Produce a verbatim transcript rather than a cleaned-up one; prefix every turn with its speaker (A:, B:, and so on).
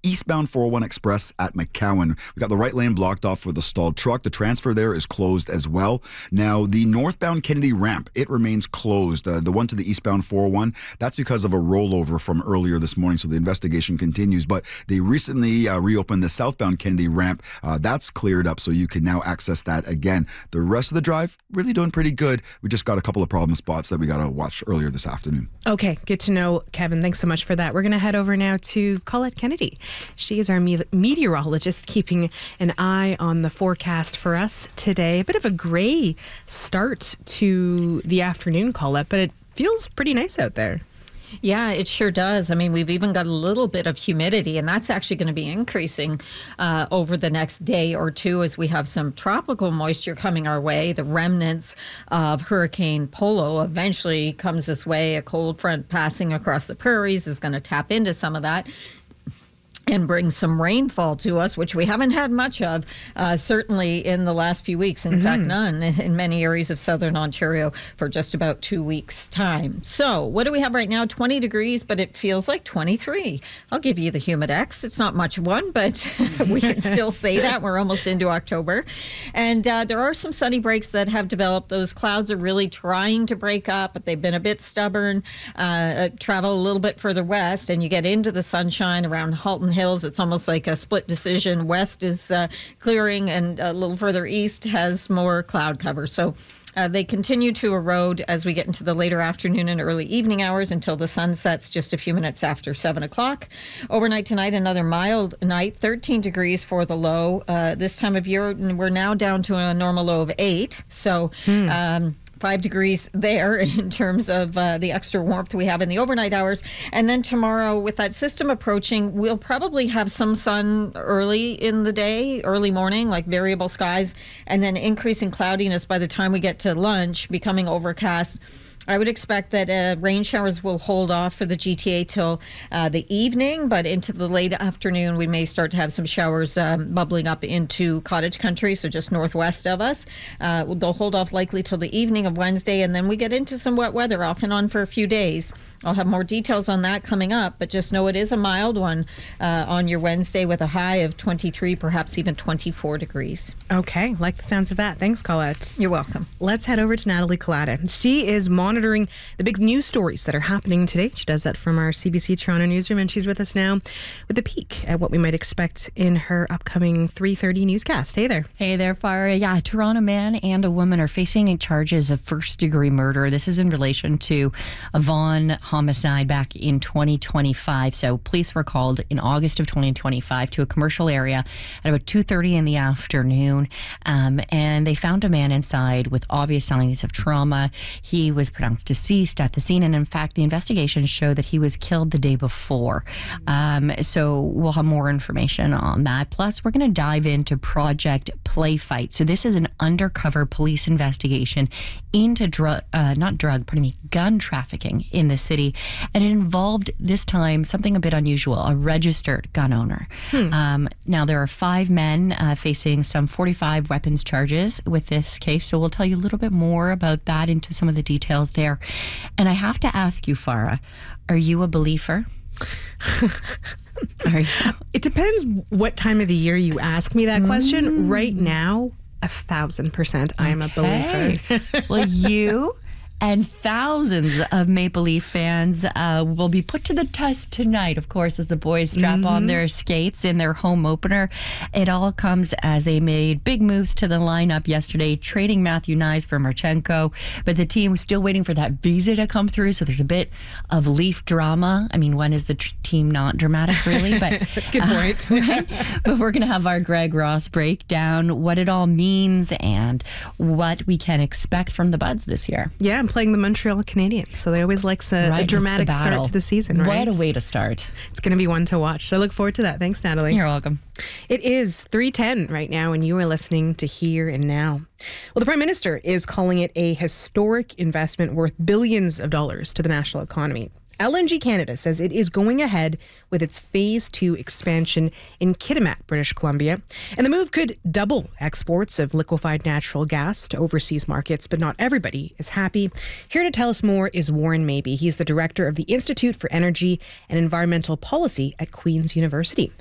A: eastbound four oh one Express at McCowan. We got the right lane blocked off for the stalled truck. The transfer there is closed as well. Now, the northbound Kennedy ramp, it remains closed. Uh, the one to the eastbound four oh one, that's because of a rollover from earlier this morning, so the investigation continues. But they recently uh, reopened the southbound Kennedy ramp. Uh, that's cleared up, so you can now access that again. The rest of the drive, really doing pretty good. We just got a couple of problem spots that we got to watch earlier this afternoon.
B: Okay, good to know, Kevin. Thanks so much for that. We're going to head over now to Colette Kennedy. She is our me- meteorologist, keeping an eye on the forecast for us today. A bit of a gray start to the afternoon, Colette, but it feels pretty nice out there.
C: Yeah, it sure does. I mean, we've even got a little bit of humidity, and that's actually going to be increasing uh, over the next day or two as we have some tropical moisture coming our way. The remnants of Hurricane Polo eventually comes this way. A cold front passing across the prairies is going to tap into some of that and bring some rainfall to us, which we haven't had much of, uh, certainly in the last few weeks. In mm-hmm. fact, none in many areas of southern Ontario for just about two weeks' time. So what do we have right now? twenty degrees, but it feels like twenty-three. I'll give you the Humidex. It's not much of one, but we can still say that. We're almost into October. And uh, there are some sunny breaks that have developed. Those clouds are really trying to break up, but they've been a bit stubborn. Uh, travel a little bit further west, and you get into the sunshine around Halton Hills. It's almost like a split decision. West is uh, clearing, and a little further east has more cloud cover. So uh, they continue to erode as we get into the later afternoon and early evening hours until the sun sets just a few minutes after seven o'clock. Overnight tonight, another mild night, thirteen degrees for the low. Uh, this time of year, we're now down to a normal low of eight. So hmm. um, Five degrees there in terms of uh, the extra warmth we have in the overnight hours. And then tomorrow, with that system approaching, we'll probably have some sun early in the day, early morning, like variable skies, and then increasing cloudiness by the time we get to lunch, becoming overcast. I would expect that uh, rain showers will hold off for the G T A till uh, the evening, but into the late afternoon, we may start to have some showers um, bubbling up into cottage country, so just northwest of us. Uh, they'll hold off likely till the evening of Wednesday, and then we get into some wet weather off and on for a few days. I'll have more details on that coming up, but just know it is a mild one uh, on your Wednesday with a high of twenty-three, perhaps even twenty-four degrees.
B: Okay, like the sounds of that. Thanks, Colette.
C: You're welcome.
B: Let's head over to Natalie Collada. She is monitoring the big news stories that are happening today. She does that from our C B C Toronto newsroom, and she's with us now with a peek at what we might expect in her upcoming three thirty newscast. Hey there.
D: Hey there, Farah. Yeah, a Toronto man and a woman are facing charges of first-degree murder. This is in relation to a Vaughan homicide back in twenty twenty-five. So police were called in August of twenty twenty-five to a commercial area at about two thirty in the afternoon, um, and they found a man inside with obvious signs of trauma. He was pronounced deceased at the scene, and in fact the investigations show that he was killed the day before. Um, so we'll have more information on that. Plus, we're going to dive into Project Playfight. So this is an undercover police investigation into drug, uh, not drug, pardon me, gun trafficking in the city, and it involved this time something a bit unusual: a registered gun owner. Hmm. Um, now there are five men uh, facing some forty-five weapons charges with this case. So we'll tell you a little bit more about that, into some of the details there. And I have to ask you, Farah, are you a believer? Are you?
B: It depends what time of the year you ask me that question. Mm. Right now, a thousand percent I am
D: okay.
B: a believer.
D: Well, you and thousands of Maple Leaf fans uh, will be put to the test tonight, of course, as the boys strap mm-hmm. on their skates in their home opener. It all comes as they made big moves to the lineup yesterday, trading Matthew Knies for Marchenko, but the team was still waiting for that visa to come through, so there's a bit of Leaf drama. I mean, when is the tr- team not dramatic, really? But
B: good point.
D: Uh, right? But we're going to have our Greg Ross break down what it all means and what we can expect from the Buds this year.
B: Yeah, I'm playing the Montreal Canadiens, so they always like a, right, a dramatic start to the season, right?
D: What a way to start.
B: It's going to be one to watch. So I look forward to that. Thanks, Natalie.
D: You're welcome.
B: It is three ten right now, and you are listening to Here and Now. Well, the Prime Minister is calling it a historic investment worth billions of dollars to the national economy. L N G Canada says it is going ahead with its phase two expansion in Kitimat, British Columbia. And the move could double exports of liquefied natural gas to overseas markets, but not everybody is happy. Here to tell us more is Warren Mabey. He's the director of the Institute for Energy and Environmental Policy at Queen's University.